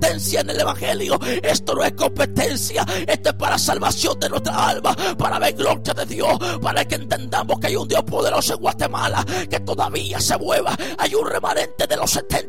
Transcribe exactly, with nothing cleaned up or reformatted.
competencia en el evangelio. Esto no es competencia. Esto es para salvación de nuestra alma, para ver gloria de Dios, para que entendamos que hay un Dios poderoso en Guatemala que todavía se mueva. Hay un remanente de los setenta